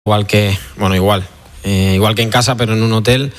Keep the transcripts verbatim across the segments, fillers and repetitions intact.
Igual que, bueno, igual, eh, igual que en casa, pero en un hotel.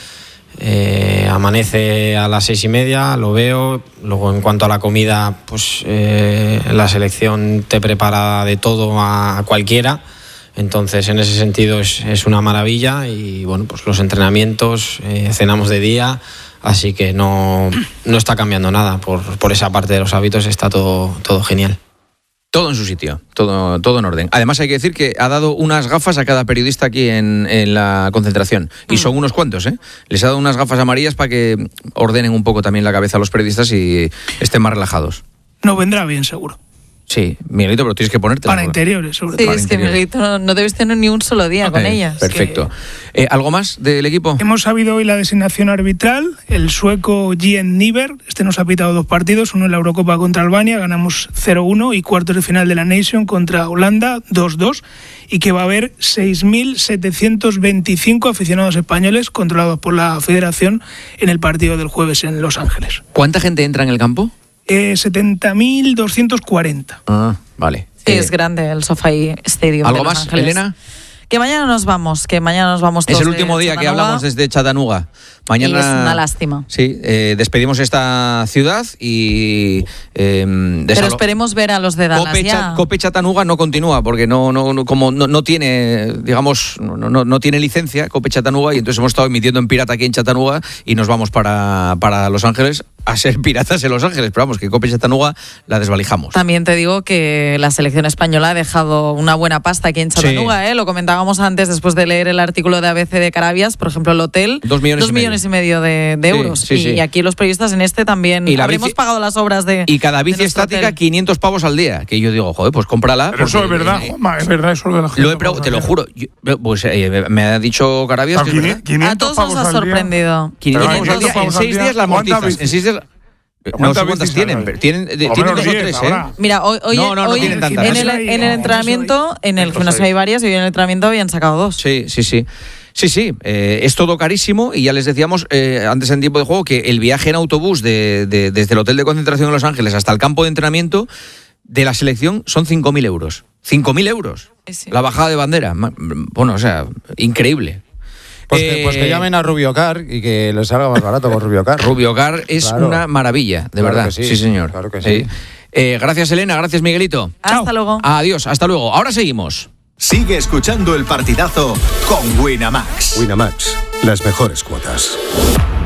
Eh, amanece a las seis y media, lo veo. Luego, en cuanto a la comida, pues eh, la selección te prepara de todo a, a cualquiera. Entonces, en ese sentido es, es una maravilla. Y bueno, pues los entrenamientos, eh, cenamos de día, así que no, no está cambiando nada. Por, por esa parte de los hábitos está todo, todo genial. Todo en su sitio, todo, todo en orden. Además, hay que decir que ha dado unas gafas a cada periodista aquí en, en la concentración. Y son unos cuantos, ¿eh? Les ha dado unas gafas amarillas para que ordenen un poco también la cabeza a los periodistas y estén más relajados. No vendrá bien, seguro. Sí, Miguelito, pero tienes que ponerte. Para interiores, sobre Sí, todo. es que Miguelito no, no debes tener ni un solo día con Eh, ellas. Perfecto. Eh, ¿Algo más del equipo? Hemos sabido hoy la designación arbitral. El sueco Jen Niver, este nos ha pitado dos partidos, uno en la Eurocopa contra Albania, ganamos cero uno, y cuartos de final de la Nation contra Holanda, dos dos, y que va a haber seis mil setecientos veinticinco aficionados españoles controlados por la Federación en el partido del jueves en Los Ángeles. ¿Cuánta gente entra en el campo? Eh, setenta mil doscientos cuarenta. Ah, vale. Sí, Eh, es grande el SoFi Stadium. ¿Algo de Los más, Ángeles. Elena? Que mañana nos vamos, que mañana nos vamos todos. Es el último de día que Chattanooga. hablamos desde Chattanooga. Mañana, Y es una lástima. Sí, eh, despedimos esta ciudad y... Eh, Pero desalo- esperemos ver a los de Dallas Cope, ya. Cha- Cope Chattanooga no continúa porque no, no, no- como no, no tiene, digamos, no, no, no tiene licencia Cope Chattanooga, y entonces hemos estado emitiendo en pirata aquí en Chattanooga y nos vamos para, para Los Ángeles a ser piratas en Los Ángeles, pero vamos, que Cope Chattanooga la desvalijamos. También te digo que la selección española ha dejado una buena pasta aquí en Chattanooga, Sí. ¿eh? Lo comentábamos antes después de leer el artículo de A B C de Carabias, por ejemplo, el hotel. Dos millones dos y medio. millones y medio de, de Sí, euros. sí, y, sí. y aquí los periodistas en este también Y la habremos bici- pagado las obras de. Y cada de bici nuestro estática, hotel. quinientos pavos al día. Que yo digo, joder, pues cómprala. Pero eso es porque, verdad, eh, Juanma, es verdad eso de la gente. Lo he pregu- te lo juro. Yo- pues eh, me ha dicho Carabias que es verdad. A quinientos todos pavos nos ha al día. sorprendido. quinientos Pero pavos al día. En pavos al seis día, días la ¿cuántas amortizas. En bicis? seis días... No sé ¿Cuántas cuántas bicis tienen, hay? pero tienen, de- Por lo tienen menos dos o diez tres, habrá. ¿eh? Mira, hoy, hoy, No, no, no hoy tienen tantas. en, el, Entonces en el hay- entrenamiento, en el Entonces gimnasio hay- hay varias, y hoy en el entrenamiento habían sacado dos. Sí, sí, sí. Sí, sí, eh, es todo carísimo, y ya les decíamos eh, antes en tiempo de juego que el viaje en autobús de, de- desde el hotel de concentración de Los Ángeles hasta el campo de entrenamiento de la selección son cinco mil euros. cinco mil euros. Sí, sí. La bajada de bandera. Ma- Bueno, o sea, increíble. Pues, que, Eh, pues que llamen a Rubiocar y que les salga más barato con Rubiocar. Rubiocar es Claro. una maravilla, de Claro verdad. que sí, sí, señor. claro que sí. Eh, gracias, Elena. Gracias, Miguelito. Hasta luego. Adiós, hasta luego. Ahora seguimos. Sigue escuchando El Partidazo con Winamax. Winamax, las mejores cuotas.